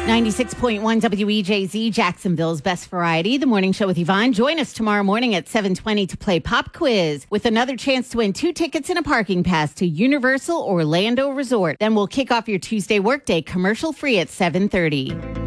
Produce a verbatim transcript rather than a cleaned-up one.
ninety-six point one W E J Z, Jacksonville's Best Variety, the morning show with Yvonne. Join us tomorrow morning at seven twenty to play Pop Quiz with another chance to win two tickets and a parking pass to Universal Orlando Resort. Then we'll kick off your Tuesday workday commercial free at seven thirty.